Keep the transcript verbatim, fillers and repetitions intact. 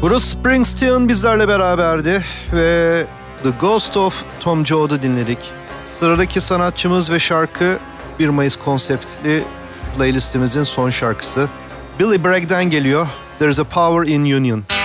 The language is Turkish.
Bruce Springsteen bizlerle beraberdi ve The Ghost of Tom Joad'u dinledik. Sıradaki sanatçımız ve şarkı bir Mayıs konseptli playlistimizin son şarkısı. Billy Bragg'den geliyor. There's a Power in Union.